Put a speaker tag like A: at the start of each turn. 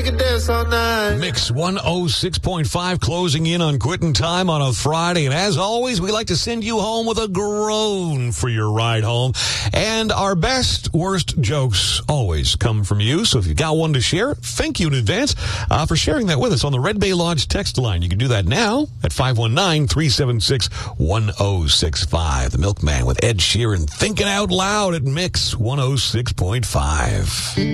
A: Mix 106.5 closing in on quitting time on a Friday. And as always, we like to send you home with a groan for your ride home. And our best, worst jokes always come from you. So if you've got one to share, thank you in advance for sharing that with us on the Red Bay Lodge text line. You can do that now at 519-376-1065. The Milkman with Ed Sheeran thinking out loud at Mix 106.5.